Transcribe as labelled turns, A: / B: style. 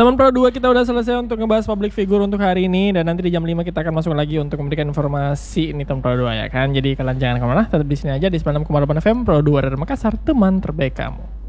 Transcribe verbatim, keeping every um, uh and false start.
A: Teman Pro dua kita udah selesai untuk ngebahas public figure untuk hari ini. Dan nanti di jam lima kita akan masuk lagi untuk memberikan informasi ini teman Pro dua ya kan. Jadi kalian jangan kemana-mana, tetap di sini aja di sembilan puluh enam koma delapan F M Pro dua dari Makassar, teman terbaik kamu.